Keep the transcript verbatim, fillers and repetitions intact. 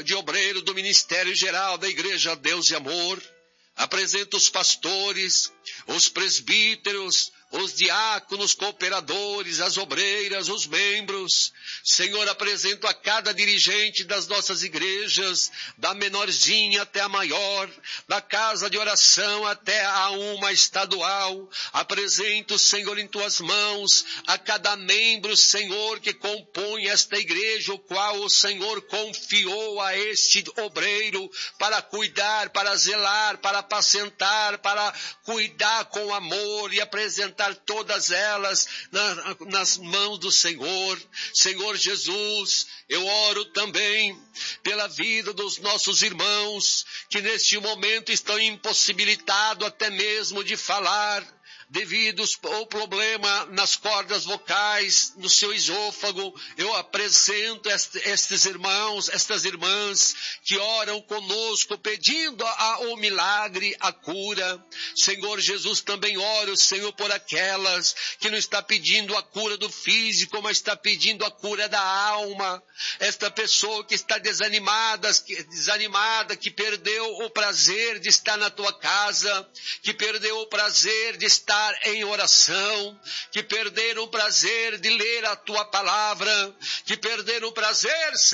de obreiro do Ministério Geral da Igreja Deus e Amor. Apresento os pastores, os presbíteros, os diáconos, cooperadores, as obreiras, os membros. Senhor, apresento a cada dirigente das nossas igrejas, da menorzinha até a maior, da casa de oração até a uma estadual. Apresento, Senhor, em tuas mãos a cada membro, Senhor, que compõe esta igreja, o qual o Senhor confiou a este obreiro para cuidar, para zelar, para apacentar, para cuidar com amor e apresentar todas elas na, nas mãos do Senhor. Senhor Jesus, eu oro também pela vida dos nossos irmãos que neste momento estão impossibilitados até mesmo de falar, devido ao problema nas cordas vocais, no seu esôfago. Eu apresento est, estes irmãos, estas irmãs que oram conosco pedindo a, o milagre, a cura. Senhor Jesus, também oro, Senhor, por aquelas que não está pedindo a cura do físico, mas está pedindo a cura da alma. Esta pessoa que está desanimada, que, desanimada, que perdeu o prazer de estar na tua casa, que perdeu o prazer de estar em oração, que perderam o prazer de ler a tua palavra, que perderam o prazer,